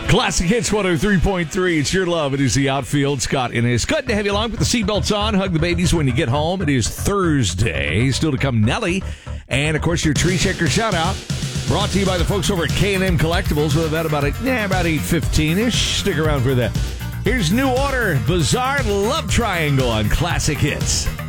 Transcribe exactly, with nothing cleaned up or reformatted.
Classic Hits one oh three point three. It's your love. It is the outfield. Scott and it's good to have you along with the seatbelts on. Hug the babies when you get home. It is Thursday. Still to come, Nelly. And, of course, your tree checker shout-out. Brought to you by the folks over at K and M Collectibles. With about, about, nah, about eight fifteen-ish. Stick around for that. Here's New Order, Bizarre Love Triangle on Classic Hits.